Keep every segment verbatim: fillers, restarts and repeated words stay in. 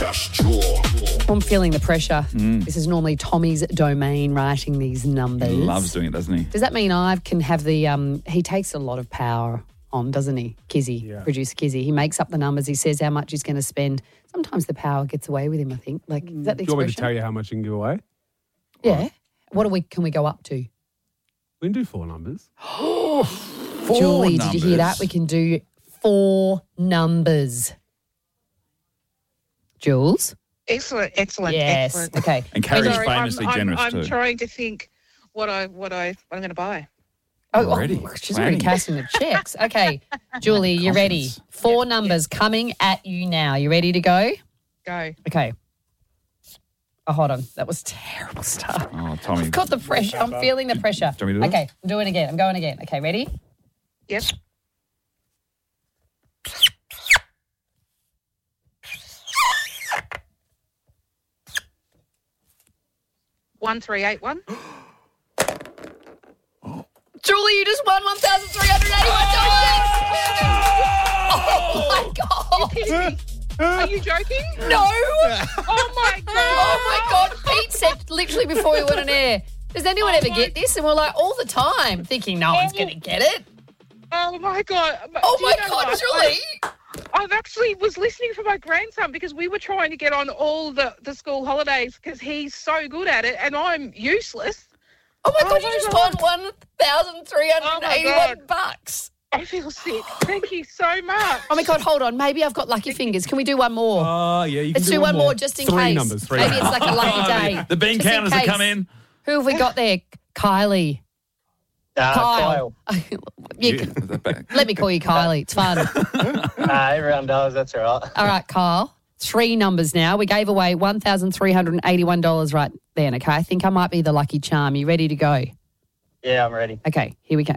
Cash Draw. I'm feeling the pressure. Mm. This is normally Tommy's domain, writing these numbers. He loves doing it, doesn't he? Does that mean I can have the, um, he takes a lot of power on, doesn't he? Kizzy, Yeah. producer Kizzy. He makes up the numbers. He says how much he's going to spend. Sometimes the power gets away with him, I think. Like, is that the Do you want me to expression? tell you how much you can give away? Yeah. What do we, can we go up to? We can do four numbers. Four Julie, did you hear that? numbers. We can do four numbers. Jules? Excellent, excellent, Yes. excellent. Okay. And Carrie's Sorry, famously I'm, generous I'm, I'm too. trying to think what I what I what I'm going to buy. Oh, Already oh, she's already planning. casting the checks. Okay. Julie, you ready? Confidence. Four numbers coming at you now. You ready to go? Go. Okay. Oh, hold on. That was terrible stuff. Oh, Tommy. I've got the pressure. I'm feeling the pressure. Do you want me to do Okay, I'm doing it again. I'm going again. Okay, ready? Yep. One three eight one. Julie, you just won one thousand three hundred eighty-one dollars. Oh, my God. Are you joking? No. Oh my god! Oh, my God. Pete said literally before we went on air, does anyone Oh ever my- get this? And we're like, all the time, thinking no one's going to get it. Oh my god! Oh, Do you my know God, what? Julie. I, I've actually was listening for my grandson because we were trying to get on all the, the school holidays because he's so good at it and I'm useless. Oh, my Oh, God, you my just God. won one thousand three hundred eighty-one Oh, my God. bucks. I feel sick. Thank you so much. Oh, my God, hold on. Maybe I've got lucky fingers. Can we do one more? Oh, yeah, you can Let's do one more just in Three case. numbers, three Maybe numbers. it's like a lucky Oh, day. the, the bean Just in counters have case. come in. Who have we got there? Kylie. Uh, Kyle. You can- Is that bad? let me call you Kylie. It's fun. Kyle. Uh, everyone does, that's all right. All right, Kyle. Three numbers now. We gave away one thousand three hundred eighty-one dollars right then, okay? I think I might be the lucky charm. You ready to go? Yeah, I'm ready. Okay, here we go.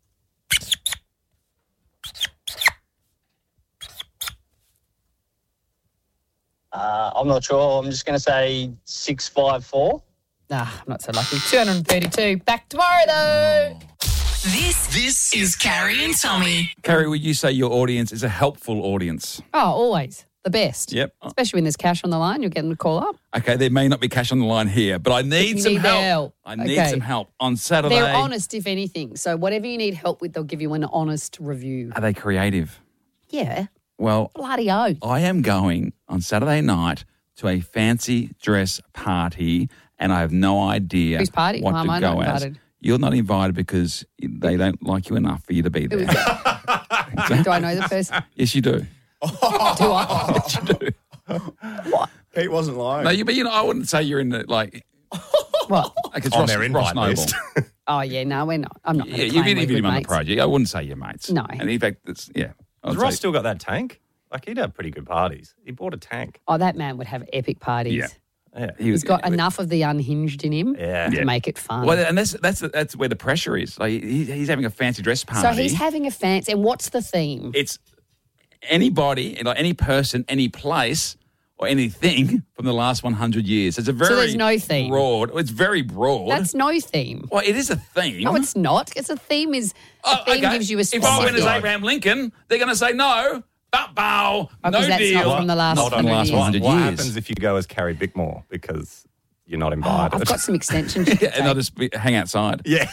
Uh, I'm not sure. I'm just going to say six five four. Ah, I'm not so lucky. two hundred thirty-two. Back tomorrow, though. This This is Carrie and Tommy. Carrie, would you say your audience is a helpful audience? Oh, always. The best. Yep. Especially when there's cash on the line, you're getting a call up. Okay, there may not be cash on the line here, but I need you some need help. their help. I need Okay. some help on Saturday. They're honest, if anything. So whatever you need help with, they'll give you an honest review. Are they creative? Yeah. Well, Bloody oath. I am going on Saturday night to a fancy dress party, and I have no idea Whose party? what Why to am I go not as. invited? You're not invited because they don't like you enough for you to be there. Do I know the person? Yes, you do. Do I? Yes, you do. Pete wasn't lying. No, you, but you know, I wouldn't say you're in the like. What? Like it's On Ross, their Ross invite Noble. list. Oh, yeah, no, we're not. I'm not going Yeah, to you've claim we're interviewed good him on the mates. project. I wouldn't say you're mates. No. And in fact, it's yeah. I Has would Ross say- still got that tank? Like, he'd have pretty good parties. He bought a tank. Oh, that man would have epic parties. Yeah. Yeah. he was- He's got enough of the unhinged in him Yeah. to Yeah. make it fun. Well, and that's that's that's where the pressure is. Like he, he's having a fancy dress party. so he's having a fancy. And what's the theme? it's anybody, like any person, any place, or anything from the last one hundred years. It's a very there's no theme? broad. It's very broad. That's no theme. well, it is a theme. No, it's not. It's a theme is Oh, a theme okay. gives you a If I went as specific. Abraham Lincoln, they're going to say no. But bow, Oh, no 'cause that's deal. not from the last Not from the hundred last years. one hundred What years. happens if you go as Carrie Bickmore because you're not Oh, invited? I've got some extensions. you could and I'll take. just be, hang outside. yeah.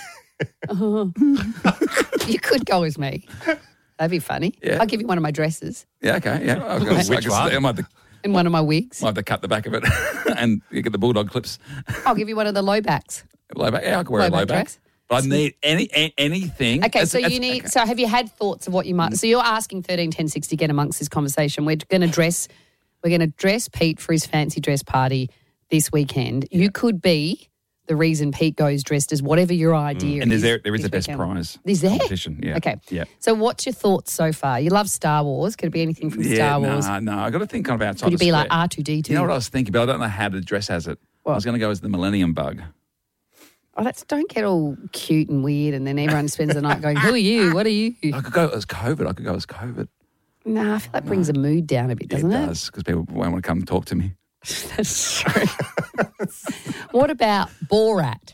You could go with me. That'd be funny. Yeah. I'll give you one of my dresses Yeah, okay, yeah. I've got, Which I, one? I, might have to, and one of my wigs. might have to cut the back of it and you get the bulldog clips. I'll give you one of the low backs. Low back. Yeah, I can wear Low a low back back. dress. But I need any a, anything. Okay, It's- so it's- you need. okay. So have you had thoughts of what you might? So you're asking thirteen ten sixty get amongst this conversation. We're going to dress. We're going to dress Pete for his fancy dress party this weekend. You could be the reason Pete goes dressed as whatever your idea is. And is there there is this a best weekend. prize Is there? competition? Yeah. Okay. Yeah. So what's your thoughts so far? You love Star Wars. Could it be anything from Yeah, Star Wars? no, no. I got to think kind of outside. Could you the be like square. R two D two? You know what I was thinking, but I don't know how to dress as it. I was going to go as the Millennium Bug. Oh, that's don't get all cute and weird, and then everyone spends the night going, "Who are you? What are you?" I could go as COVID. I could go as COVID. Nah, I feel that brings the mood down a bit, doesn't it it? does, because people won't want to come and talk to me. That's true. What about Borat?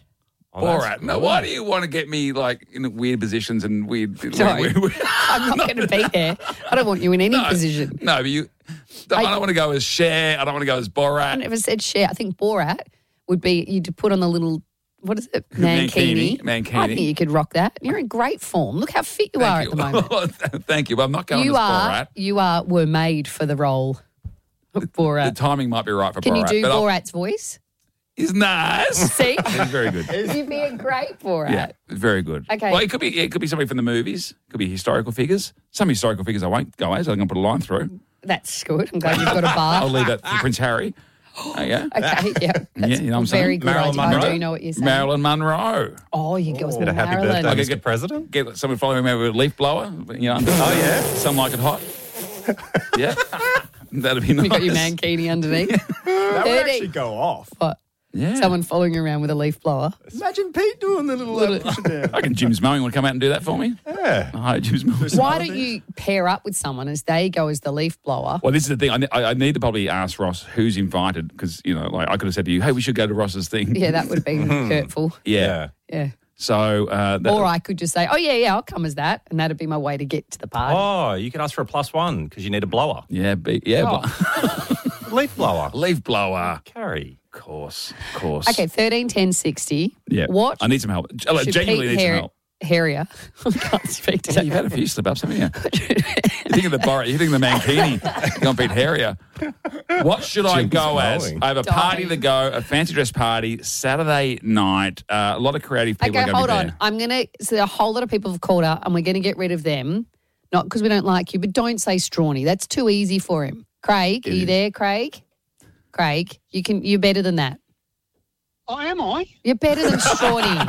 Oh, that's Borat. No, good. why do you want to get me like in weird positions and weird? Sorry. weird, weird I'm not going to be there. I don't want you in any no, position. No, but you. I, don't want to go as Cher. I don't want to go as I Borat. never said share. I think Borat would be you'd put on the little what is it Mankini. mankini. Mankini. I think you could rock that. You're in great form. Look how fit you are Thank at the moment. Thank you, but I'm not going You as are Borat. you are were made for the role of The Borat. timing might be right for Can Borat. you do but I'll- Borat's voice? He's nice. See, He's very good. you'd be a great Borat. Yeah, very good. Okay. Well, it could be it could be somebody from the movies. It could be historical figures. Some historical figures I won't go as. I'm going to put a line through. That's good. I'm glad you've got a bar. I'll leave that for Prince Harry. Oh, yeah. Okay, yeah, that's you know what I'm very saying? good. Marilyn idea. I Monroe? do know what you're saying. Marilyn Monroe. Oh, you go with Bit of happy Marilyn. birthday, Okay, Mister get- President. Get someone following me with a leaf blower. You know, Oh, yeah? Some like it hot. Yeah. That'd be nice. You got your mankini underneath. That would thirty. actually go off. What? Yeah. Someone following you around with a leaf blower. Imagine Pete doing the little uh, push it down. I reckon Jim's mowing. Want to come out and do that for me? Yeah. Hi, Jim's mowing. Why other don't things? you pair up with someone as they go as the leaf blower? Well, this is the thing. I, ne- I I need to probably ask Ross who's invited because, you know, like I could have said to you, hey, we should go to Ross's thing. Yeah, that would be hurtful. Yeah. Yeah. So, uh, that, Or I could just say, oh, yeah, yeah, I'll come as that. And that'd be my way to get to the party. Oh, you could ask for a plus one because you need a blower. yeah, be, yeah. Oh. Leaf blower. blo- leaf blower. Carry. Of course. Of course. Okay, thirteen ten sixty. Yeah. What I need some help. I should genuinely Pete need some Har- help. Harrier. I can't speak Yeah, today. you've had a few slip ups, haven't you? You're thinking the Borat, you're thinking the Mankini. You're going to beat Harrier. What should I Jim's go as? mowing. I have a party Dying. to go, a fancy dress party, Saturday night. Uh, a lot of creative people Okay, are going hold to be on. there. I'm going to, so a whole lot of people have called up and we're going to get rid of them. Not because we don't like you, but don't say Strawny. That's too easy for him. Craig, are you there, Craig? Craig, you can, you're better than that. Oh, am I? You're better than Strawny.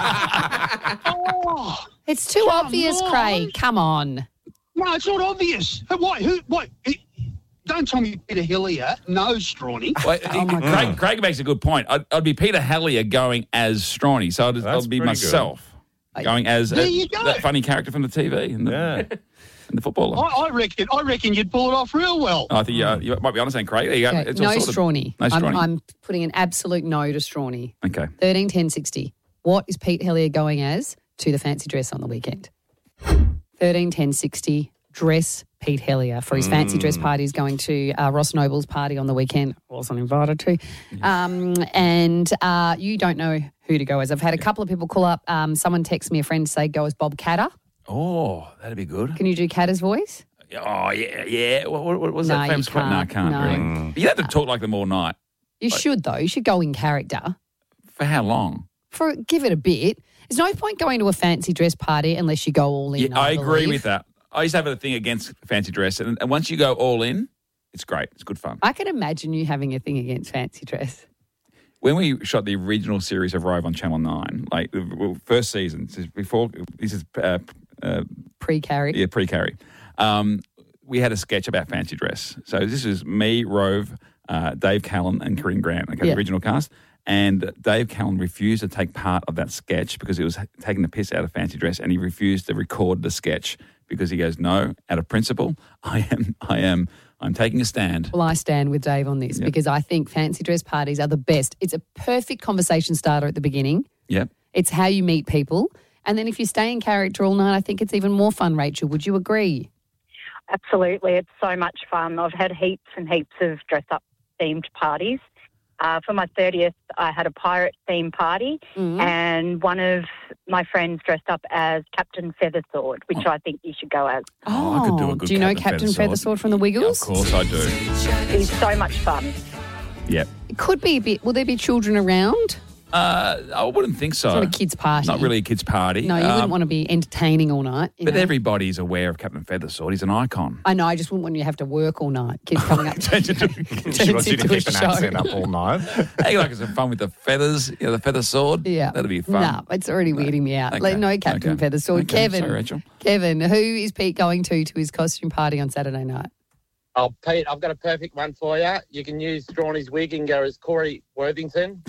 Oh, It's too Come obvious, on. Craig. Come on. no, it's not obvious. Who- What? Who? What? He- Don't tell me Peter Hillier. No, Strawny. Well, Oh, my Craig, Craig makes a good point. I'd, I'd be Peter Hellier going as Strawny, so I'd, That's I'd be pretty good. myself going as There a- you go. that funny character from the T V and the, Yeah. and the footballer. I, I reckon. I reckon you'd pull it off real well. I think uh, you might be honest, saying Craig. There you go. Okay, It's all no sorted. Strawny. No I'm, Strawny. I'm putting an absolute no to Strawny. Okay. thirteen ten sixty. What is Pete Hellier going as to the fancy dress on the weekend? thirteen ten sixty. Dress Pete Hellier for his fancy dress party. He's going to uh, Ross Noble's party on the weekend. Wasn't invited to. Um, and uh, you don't know who to go as. I've had a couple of people call up. Um, someone texted me, a friend, to say go as Bob Catter. Oh, that'd be good. Can you do Catter's voice? Oh, yeah, yeah. What, what, what was No, that you famous quote? No, I can't. can't No. really. But you have to talk like them all night. You should, though. You should go in character. For how long? For give it a bit. There's no point going to a fancy dress party unless you go all in. Yeah, I agree believe. with that. I used to have a thing against fancy dress, and, and once you go all in, it's great. It's good fun. I can imagine you having a thing against fancy dress. When we shot the original series of Rove on Channel Nine, like the well, first season, this is before this is uh, uh, Pre-carry. yeah pre-carry, um, we had a sketch about fancy dress. So this is me, Rove, uh, Dave Callan, and Corinne Grant, okay, Yeah. the original cast. And Dave Callan refused to take part of that sketch because it was taking the piss out of fancy dress, and he refused to record the sketch because he goes, no, out of principle, I am, I am, I'm taking a stand. Well, I stand with Dave on this Yep. because I think fancy dress parties are the best. It's a perfect conversation starter at the beginning. Yep. It's how you meet people. And then if you stay in character all night, I think it's even more fun, Rachel. Would you agree? Absolutely. It's so much fun. I've had heaps and heaps of dress-up themed parties. Uh, for my thirtieth, I had a pirate theme party, Mm. and one of my friends dressed up as Captain Feathersword, which I think you should go as. Oh, I could do a good Do you know Captain Captain Feathersword. Feathersword from the Wiggles? Of course I do. It's so much fun. Yep. It could be a bit. Will there be children around? Uh, I wouldn't think so. It's not a kid's party. Not really a kid's party. No, you Um, wouldn't want to be entertaining all night. you But know. everybody's aware of Captain Feathersword. He's an icon. I know, I just wouldn't want you to have to work all night. Kids coming up. She wants you to into a keep an show. accent up all night. Hey, like some fun with the feathers, you know, the feather sword. Yeah. That'd be fun. No, it's already weirding me out. Okay. Like, no Captain Okay. Feathersword. Okay. Kevin. Sorry, Rachel. Kevin, who is Pete going to to his costume party on Saturday night? Oh, Pete, I've got a perfect one for you. You can use Strawny's wig and go as Corey Worthington.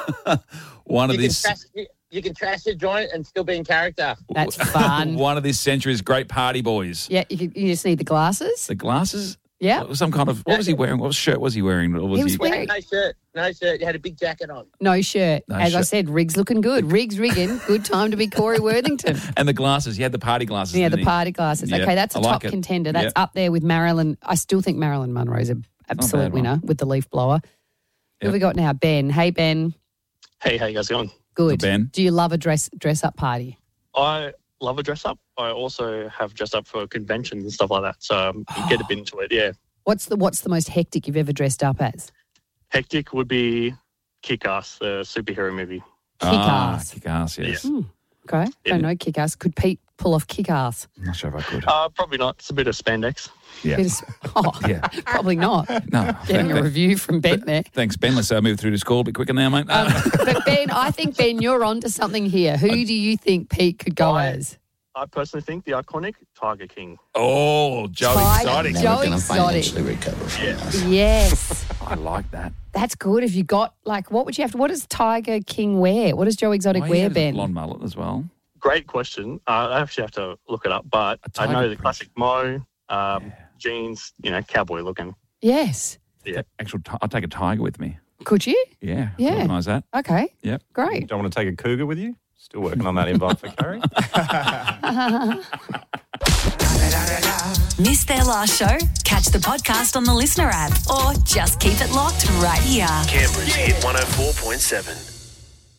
One You of can, this trash, you, you can trash your joint and still be in character. That's fun. one of this century's great party boys. Yeah, you, could- you just need the glasses. The glasses, Yeah. Some kind of, what was he wearing? What shirt was he wearing? Or was He was he, wearing- No shirt. No shirt. You had a big jacket on. No shirt. No As I shirt. said, Riggs looking good. Riggs rigging. Good time to be Corey Worthington. and the glasses. He had the party glasses. Yeah, didn't the he? party glasses. Yeah, Okay, that's a I like top it. contender. That's Yep. up there with Marilyn. I still think Marilyn Monroe's an absolute bad winner one. with the leaf blower. Who have Yep. we got now? Ben. Hey, Ben. Hey, how you guys going? Good. So, Ben? Do you love a dress dress up party? I love a dress up. I also have dressed up for conventions and stuff like that, so um, you get a bit into it. Yeah, What's the What's the most hectic you've ever dressed up as? hectic would be Kick-Ass, the superhero movie. Ah, Kick-Ass. Kick-Ass, yes. Hmm. Okay. Yeah. Don't know Kick-Ass. Could Pete pull off Kick-Ass? I'm not sure if I could. Uh, probably not. It's a bit of spandex. yeah. Bit of- oh, Yeah. probably not. No. Getting a review from Ben there. Thanks, Ben. Let's uh, move through this call a bit quicker now, mate. Um, Uh, but Ben, I think Ben, you're onto something here. Who do you think Pete could go I- as? I personally think the iconic Tiger King. oh, Joe Tiger- Exotic. Joe Exotic. recover from Yeah. Yes. I like that. That's good. If you got, like, what would you have to, what does Tiger King wear? What does Joe Exotic Why he wear, had a Ben? blonde mullet as well. Great question. Uh, I actually have to look it up, but A I know tiger the print. classic Mo, um, jeans, you know, cowboy looking. Yes. Yeah. Actual, ti- I'll take a tiger with me. Could you? Yeah. Yeah. Organise that. Okay. Yep. Great. Don't want to take a cougar with you? Still working on that invite for Carrie. Missed their last show? Catch the podcast on the Listener app or just keep it locked right here. Canberra's Hit one oh four point seven.